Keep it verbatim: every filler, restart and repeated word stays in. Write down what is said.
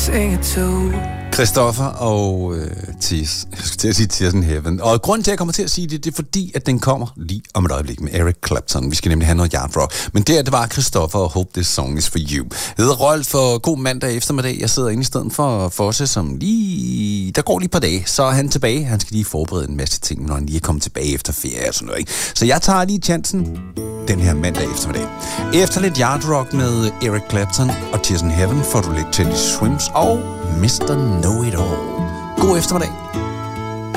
sing it too. Christoffer og øh, Tears. Jeg skal til at sige Tears in Heaven. Og grunden til, at jeg kommer til at sige det, det er fordi, at den kommer lige om et øjeblik med Eric Clapton. Vi skal nemlig have noget yard rock. Men der, det var Christoffer og Hope This Song Is For You. Jeg hedder Rolf for god mandag eftermiddag. Jeg sidder inde i stedet for Fosse, som lige... Der går lige et par dage, så er han tilbage. Han skal lige forberede en masse ting, når han lige er kommet tilbage efter ferie og sådan noget, ikke? Så jeg tager lige chancen den her mandag eftermiddag. Efter lidt yard rock med Eric Clapton og Tears in Heaven får du lidt Teddy Swims og mister Know It All. God eftermiddag.